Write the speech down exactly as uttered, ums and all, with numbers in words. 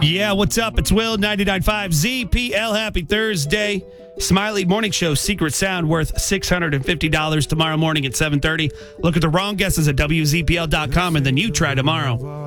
Yeah, what's up? It's Will, ninety-nine point five Z P L. Happy Thursday. Smiley Morning Show Secret Sound worth six hundred fifty dollars tomorrow morning at seven thirty. Look at the wrong guesses at W Z P L dot com, and then you try tomorrow.